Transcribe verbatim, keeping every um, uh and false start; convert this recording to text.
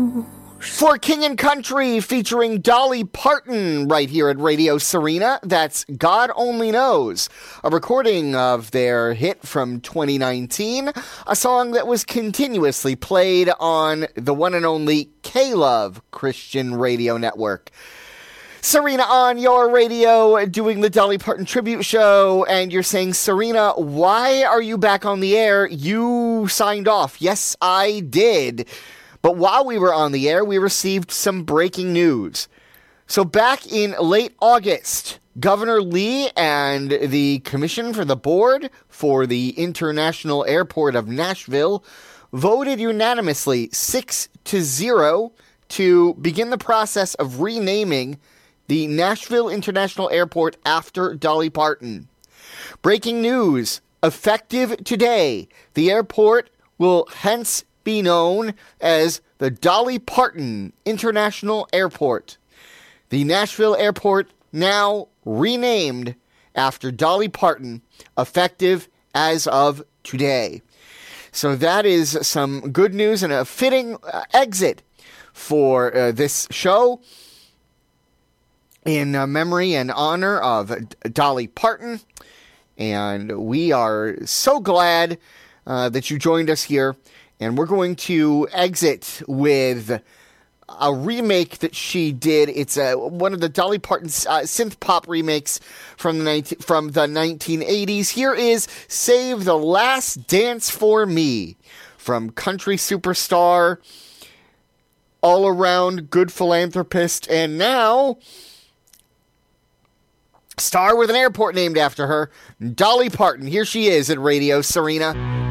For King and Country, featuring Dolly Parton, right here at Radio Serena. That's God Only Knows, a recording of their hit from twenty nineteen, a song that was continuously played on the one and only K-Love Christian Radio Network. Serena on your radio doing the Dolly Parton tribute show, and you're saying, Serena, why are you back on the air? You signed off. Yes, I did. But while we were on the air, we received some breaking news. So back in late August, Governor Lee and the Commission for the Board for the International Airport of Nashville voted unanimously six to zero to begin the process of renaming the Nashville International Airport after Dolly Parton. Breaking news, effective today, the airport will hence be known as the Dolly Parton International Airport. The Nashville Airport now renamed after Dolly Parton, effective as of today. So that is some good news and a fitting uh, exit for uh, this show in uh, memory and honor of Dolly Parton. And we are so glad uh, that you joined us here. And we're going to exit with a remake that she did. It's a, one of the Dolly Parton uh, synth pop remakes from the nineteen, from the nineteen eighties. Here is Save the Last Dance for Me from country superstar, all-around good philanthropist, and now star with an airport named after her, Dolly Parton. Here she is at Radio Serena.